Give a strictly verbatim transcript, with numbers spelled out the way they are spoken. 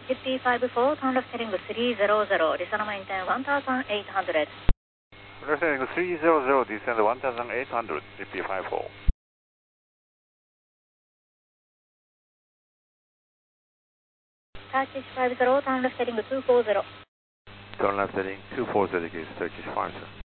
G P five four, turn left heading three zero zero, descend maintain one thousand eight hundred. Left heading three zero zero, descend one thousand eight hundred, G P five four. Turkish five zero, turn left heading two four zero. Turn left heading two four zero, Turkish five zero.